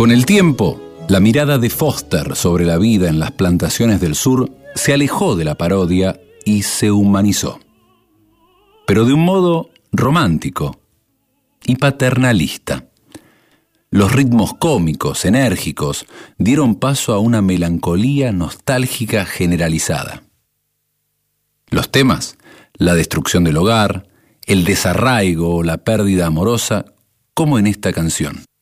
Con el tiempo, la mirada de Foster sobre la vida en las plantaciones del sur se alejó de la parodia y se humanizó, pero de un modo romántico y paternalista. Los ritmos cómicos, enérgicos, dieron paso a una melancolía nostálgica generalizada. Los temas, la destrucción del hogar, el desarraigo o la pérdida amorosa, como en esta canción.